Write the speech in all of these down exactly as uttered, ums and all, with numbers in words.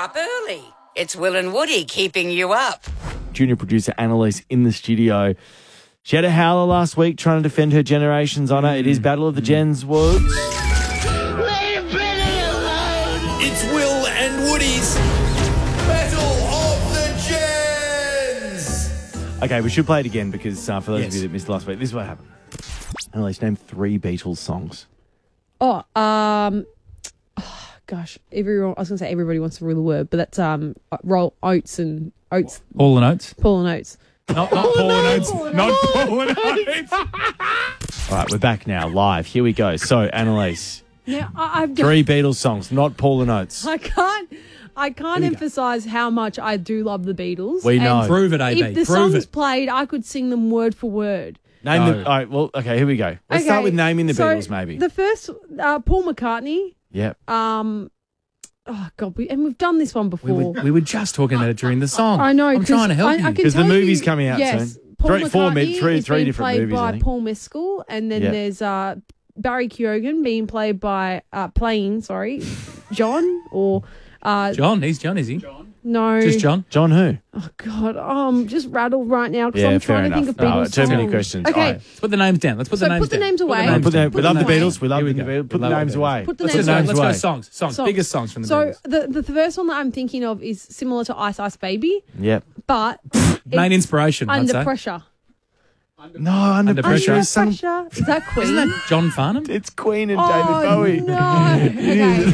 up early. It's Will and Woody keeping you up. Junior producer Annalise in the studio. She had a howler last week trying to defend her generation's honour. It is Battle of the Gens Woods. It's Will and Woody's Battle of the Gens. Okay, we should play it again because uh, for those Yes. of you that missed last week, this is what happened. Annalise, name three Beatles songs. Oh, um, oh, gosh, everyone. I was going to say everybody wants to rule the word, but that's um, roll oats and oats. Paul and Oates. Paul and Oates. Not, not Paul and Oates. Not Paul and Oates. All right, we're back now, live. Here we go. So, Annalise, Yeah, I, I've three Beatles songs, not Paul and Oates. I can't. I can't emphasize how much I do love the Beatles. We know. And Prove it, A B. If the Prove songs it. played, I could sing them word for word. Name No. the. All right, well, okay, here we go. Let's Okay, start with naming the so Beatles, maybe. The first, uh, Paul McCartney. Yep. Um, oh God, we, and we've done this one We before. were, we were just talking about it during the song. I know. I'm 'cause trying to help I, I you. can 'Cause the tell movie's you- coming out yes, soon. Paul Three- four mid- McCartney three- is three being different played movies, I by think. Paul Mescal, and then Yep. there's uh, Barry Keoghan being played by uh, playing sorry, John or uh, John, he's John, is he? no, Just John. John who? Oh God, oh, I'm just rattled right now because Yeah, I'm fair trying to think enough. of Beatles No, too many songs. questions. Okay, All right. Let's put the names down. Let's put So the names put the down. names away. No, put the- Put we love them the away. Beatles. We love Here the we go. Beatles. Put We the love names the away. Beatles. Put the Let's names go, away. let's go away. songs. Songs. Songs. Biggest songs from the So Beatles. the the first one that I'm thinking of is similar to Ice Ice Baby, Yep. but Main it's inspiration, I'd Under say. Pressure. No, under, Under pressure. Pressure. is some- Pressure. Is that Queen? Isn't that John Farnham? It's Queen and oh, David Bowie. No. Okay.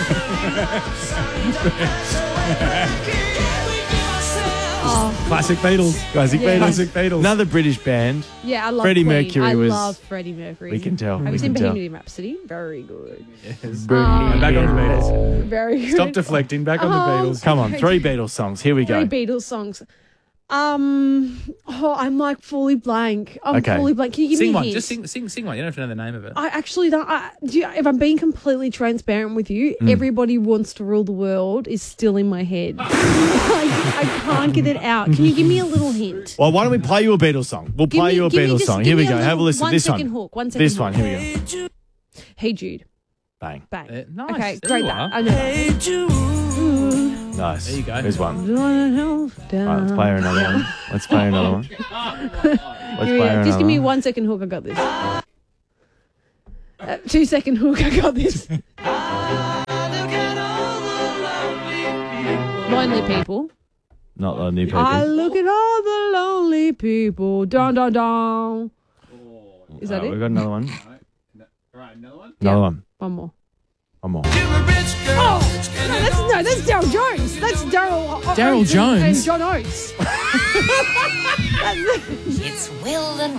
oh, Classic Beatles. Classic Yeah. Beatles. Classic Beatles. Another British band. yeah, I love Freddie Queen. Mercury I was- love Freddie Mercury. We can tell. Have we you seen can tell. Bohemian Rhapsody? Very good. Yes. Um, And back on the Beatles. Very good. Stop deflecting. Back on the Um, Beatles. Come on, three Beatles songs. Here we go. Three Beatles songs. Um, oh, I'm like fully blank. I'm Okay. fully blank. Can you give Sing me a one. hint? Just sing, sing, sing one. You don't have to know the name of it. I actually don't. I, do you, if I'm being completely transparent with you, everybody wants to rule the world is still in my head. like, I can't get it out. Can you give me a little hint? Well, why don't we play you a Beatles song? We'll Give play me- you a give me Beatles just- song. give Here we me a go. little- Have a listen. one This second one. hook, one second This one. hook. Here we go. Hey Jude. Bang. Bang. Uh, nice. Okay, There great. you That are. I know. Nice. There you go. There's one. All All right, let's play her another one. Let's play her another one. Let's play her Just give me another one second hook. I got this. Uh, two second hook. I got this. Lonely people. Not the new people. I look at all the lonely people. Dun dun dun. Is that All right, it? We've got another one. Right, another one. Another Yeah. one. One more. One more. Oh, no, that's no, that's Daryl Jones. That's Daryl. Daryl Oates and- Jones? and John Oates. It's Will and